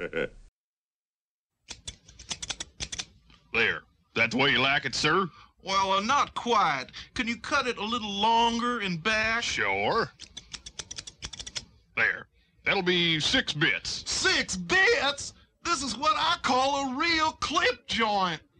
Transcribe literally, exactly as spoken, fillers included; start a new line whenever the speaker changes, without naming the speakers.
There. That's the way you like it, sir?
Well, uh, not quite. Can you cut it a little longer and back?
Sure. There. That'll be six bits.
Six bits? This is what I call a real clip joint.